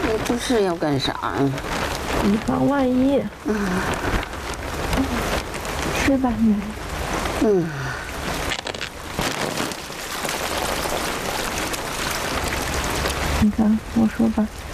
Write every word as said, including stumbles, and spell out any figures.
你不是要干啥？ 以防万一。嗯。吃吧，女儿。嗯。你看，我说吧。